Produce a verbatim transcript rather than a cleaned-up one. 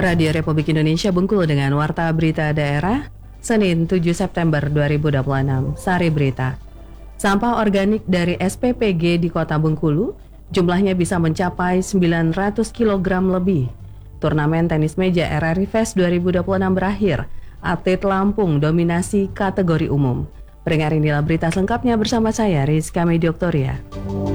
Radio Republik Indonesia Bengkulu dengan Warta Berita Daerah, Senin tujuh September dua ribu dua puluh enam, Sari Berita. Sampah organik dari S P P G di Kota Bengkulu jumlahnya bisa mencapai sembilan ratus kilogram lebih. Turnamen tenis meja R R I Fest dua ribu dua puluh enam berakhir, atlet Lampung dominasi kategori umum. Pendengar, inilah berita selengkapnya bersama saya, Rizka Medioktoria.